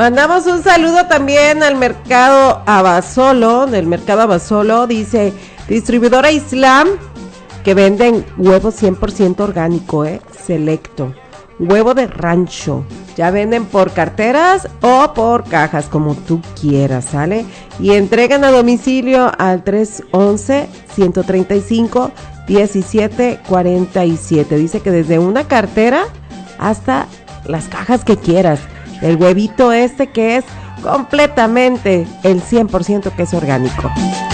Mandamos un saludo también al mercado Abasolo, del mercado Abasolo, dice distribuidora Islam, que venden huevo 100% orgánico, selecto, huevo de rancho, ya venden por carteras o por cajas, como tú quieras, ¿sale? Y entregan a domicilio al 311-135-1747, dice que desde una cartera hasta las cajas que quieras, el huevito que es completamente el 100% que es orgánico.